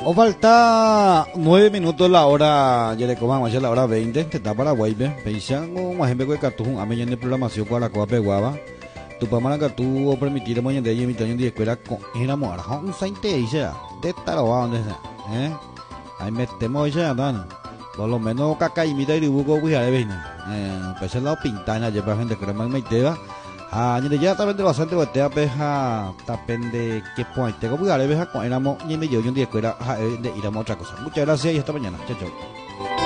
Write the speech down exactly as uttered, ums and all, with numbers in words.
O falta nueve minutos la hora, ya le coman la hora veinte, te está Paraguay, ve. Pensan como ejemplo que cartón, a mí en programación con la copa peguaba. Tu pamana que tú o permitir mañana de mi taño de escuela con enamorar, un sainte y ya, de tal o donde sea, eh. Ahí metemos ya, dan. Por lo menos caca y mira y dibujo voy a ver, eh, pues el lado pintana ya para gente que más me teva. Ah, ni de ya también de bastante botea peja, tapende que point, te voy a ver con enamo ni me yo un día escuela de ir a otra cosa. Muchas gracias y hasta mañana. Chao, chao.